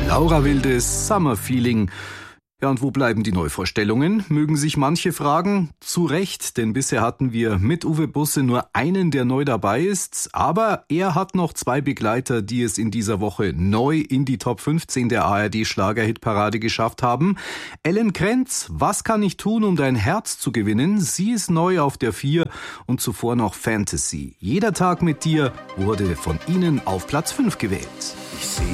Laura Wildes Summer Feeling. Ja, und wo bleiben die Neuvorstellungen? Mögen sich manche fragen. Zu Recht, denn bisher hatten wir mit Uwe Busse nur einen, der neu dabei ist. Aber er hat noch 2 Begleiter, die es in dieser Woche neu in die Top 15 der ARD-Schlager-Hitparade geschafft haben. Ellen Krenz, Was kann ich tun, um dein Herz zu gewinnen? Sie ist neu auf der 4 und zuvor noch Fantasy. Jeder Tag mit dir wurde von ihnen auf Platz 5 gewählt. Ich sehe